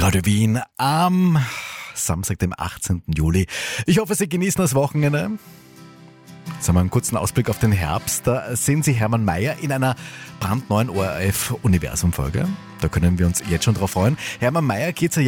Radio Wien am Samstag, dem 18. Juli. Ich hoffe, Sie genießen das Wochenende. Jetzt haben wir einen kurzen Ausblick auf den Herbst. Da sehen Sie Hermann Mayer in einer brandneuen ORF-Universum-Folge. Da können wir uns jetzt schon drauf freuen. Hermann Mayer geht ja